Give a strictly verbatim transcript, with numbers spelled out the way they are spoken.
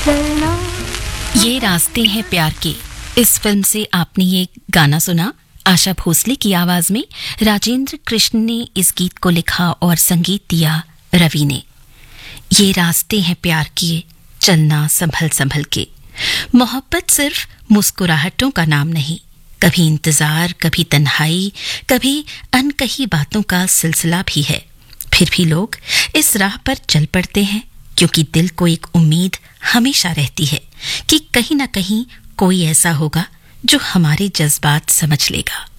चलना। ये रास्ते हैं प्यार के, इस फिल्म से आपने ये गाना सुना। आशा भोसले की आवाज में राजेंद्र कृष्ण ने इस गीत को लिखा और संगीत दिया रवि ने। ये रास्ते हैं प्यार के, चलना संभल संभल के। मोहब्बत सिर्फ मुस्कुराहटों का नाम नहीं, कभी इंतजार, कभी तन्हाई, कभी अनकही बातों का सिलसिला भी है। फिर भी लोग इस राह पर चल पड़ते हैं क्योंकि दिल को एक उम्मीद हमेशा रहती है कि कहीं ना कहीं कोई ऐसा होगा जो हमारे जज्बात समझ लेगा।